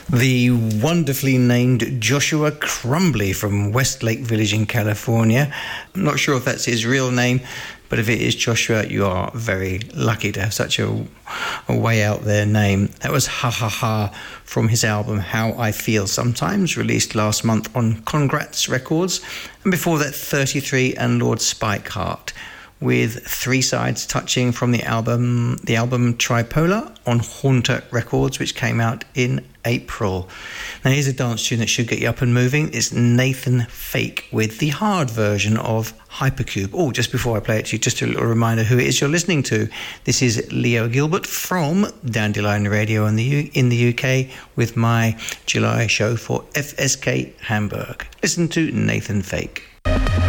The wonderfully named Joshua Crumbly from Westlake Village in California. I'm not sure if that's his real name, but if it is Joshua, you are very lucky to have such a way out there name. That was Ha Ha Ha from his album How I Feel Sometimes, released last month on Congrats Records. And before that, 33 and Lord Spikeheart, with three sides touching from the album Tripolar on Haunter Records, which came out in April. Now here's a dance tune that should get you up and moving. It's Nathan Fake with the hard version of Hypercube. Oh, just before I play it to you, just a little reminder who it is you're listening to. This is Leo Gilbert from Dandelion Radio in the UK with my July show for FSK Hamburg. Listen to Nathan Fake.